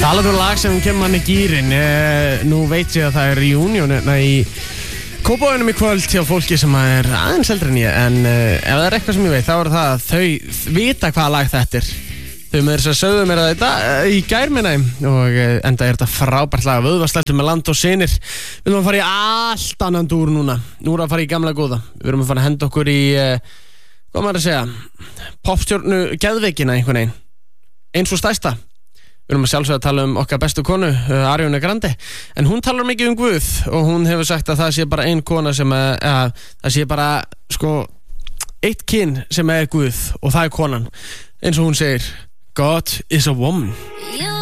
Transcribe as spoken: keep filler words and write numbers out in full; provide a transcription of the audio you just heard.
Talað um lag sem kemur hann í gýrin. eh, Nú veit ég að það er reunion í Kópavoginum í kvöld hjá fólki sem er aðeins eldri en ég. En uh, ef það er eitthvað sem ég veit, þá er það að þau vita hvaða lag þetta er. Þau með þess að sögðu mér að þetta uh, í gær minna. Og uh, enda er þetta frábært lag. Vöðvaslættur með Land og Synir. Við erum að fara í allt annan dúr núna. Nú erum að fara í gamla góða. Við erum að fara að henda okkur í uh, hvað maður að segja, popstjörnu geðveikina einhvern veginn, eins og stærsta. Við erum að sjálfsögða að tala um okkar bestu konu, Ariana Grande, en hún talar mikið um Guð og hún hefur sagt að það sé bara ein kona sem er, að, það sé bara sko eitt kyn sem er Guð og það er konan, eins og hún segir, God is a woman.